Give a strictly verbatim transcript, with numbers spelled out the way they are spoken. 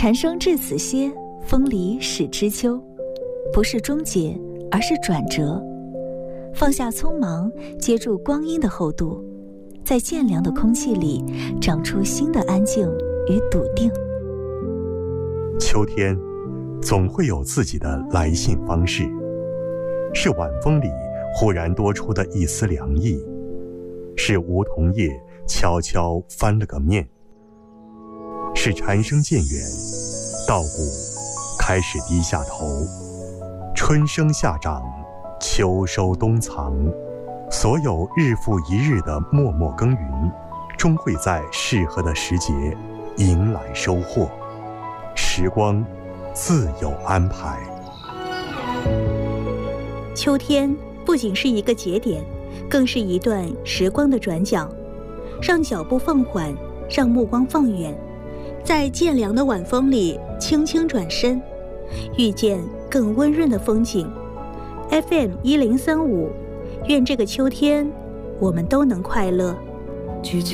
蝉声至此歇，风里始知秋。不是终结，而是转折。放下匆忙，接住光阴的厚度，在渐凉的空气里长出新的安静与笃定。 秋天总会有自己的来信方式，是晚风里忽然多出的一丝凉意，是梧桐叶悄悄翻了个面，是蝉声渐远，稻谷开始低下头，春生夏长，秋收冬藏，所有日复一日的默默耕耘，终会在适合的时节迎来收获。时光自有安排。 秋天不仅是一个节点，更是一段时光的转角，让脚步放缓，让目光放远，在渐凉的晚风里轻轻转身，遇见更温润的风景。 F M 一零三五，愿这个秋天我们都能快乐。 句句